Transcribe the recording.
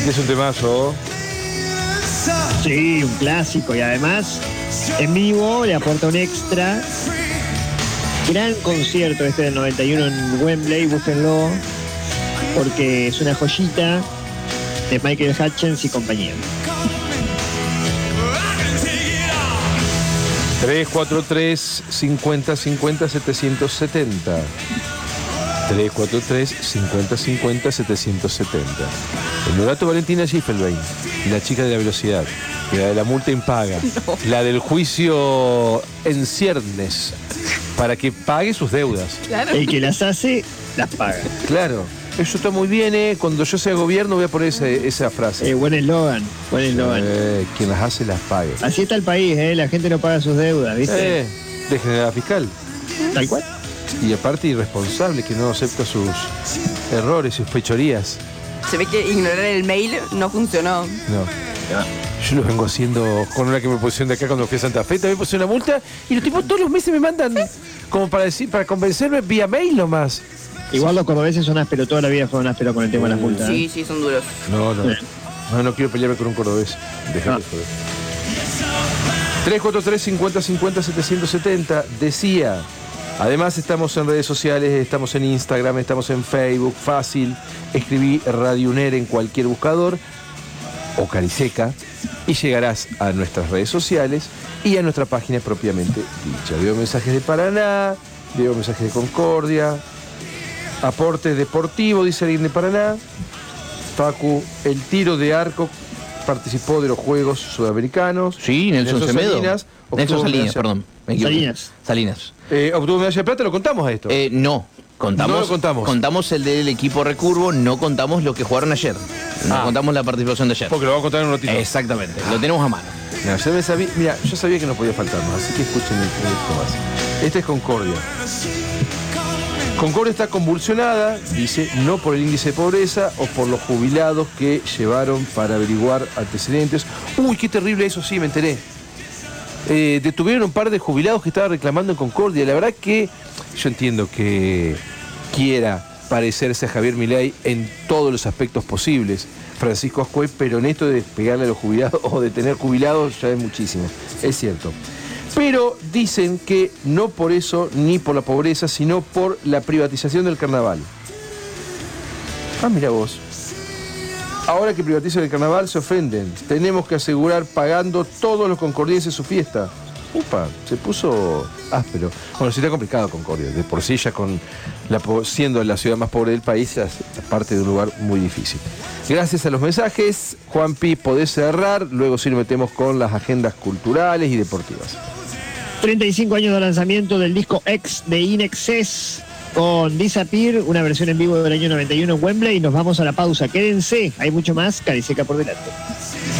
Es un temazo. Sí, un clásico. Y además, en vivo le aporta un extra. Gran concierto este del 91 en Wembley, búsquenlo, porque es una joyita de Michael Hutchence y compañía. 343 50 50 770. 343 50 50 770. El novato Valentina Schiffelbein y la chica de la velocidad, y la de la multa impaga, no. La del juicio en ciernes, para que pague sus deudas. Claro. El que las hace, las paga. Claro. Eso está muy bien, Cuando yo sea gobierno voy a poner esa frase. Buen eslogan, buen eslogan. Quien las hace, las pague. Así está el país, la gente no paga sus deudas, ¿viste? Degenerada fiscal. Tal cual. Y aparte irresponsable, que no acepta sus errores, sus fechorías. Se ve que ignorar el mail no funcionó. No. Yo lo vengo haciendo con una que me pusieron de acá cuando fui a Santa Fe. También puse una multa y los tipos todos los meses me mandan como para convencerme vía mail nomás. Igual los cordobeses son ásperos, toda la vida fueron ásperos con el tema de las multas. Sí, sí, son duros. No quiero pelearme con un cordobés. Déjame joder. 343 50 50 770 decía. Además estamos en redes sociales, estamos en Instagram, estamos en Facebook, fácil. Escribí Radio UNER en cualquier buscador o Cariseca y llegarás a nuestras redes sociales y a nuestra página propiamente dicha. Veo mensajes de Paraná, veo mensajes de Concordia, aportes deportivos, dice alguien de Paraná. Facu, el tiro de arco participó de los Juegos Sudamericanos. Sí, Nelson Semedo. Nelson Salinas, perdón. Salinas. ¿Obtuvo medalla de plata? ¿Lo contamos a esto? No. No lo contamos. Contamos el del equipo recurvo, no contamos lo que jugaron ayer. No contamos la participación de ayer. Porque lo vamos a contar en un ratito. Exactamente, lo tenemos a mano. No, yo sabía que no podía faltar más, así que escuchen esto más. Este es Concordia. Concordia está convulsionada, dice, no por el índice de pobreza o por los jubilados que llevaron para averiguar antecedentes. Uy, qué terrible eso, sí, me enteré. Detuvieron un par de jubilados que estaban reclamando en Concordia. La verdad que yo entiendo que quiera parecerse a Javier Milei en todos los aspectos posibles, Francisco Ascuez, pero en esto de pegarle a los jubilados o de tener jubilados ya es muchísimo, es cierto. Pero dicen que no por eso ni por la pobreza, sino por la privatización del carnaval. Mira vos. Ahora que privatizan el carnaval se ofenden. Tenemos que asegurar pagando todos los concordienses su fiesta. Upa, se puso áspero. Bueno, sí está complicado Concordia. De por sí ya siendo la ciudad más pobre del país, es parte de un lugar muy difícil. Gracias a los mensajes, Juanpi, podés cerrar. Luego sí nos metemos con las agendas culturales y deportivas. 35 años de lanzamiento del disco X de In Excess con Disappear, una versión en vivo del año 91 en Wembley, y nos vamos a la pausa. Quédense, hay mucho más, Cariseca por delante.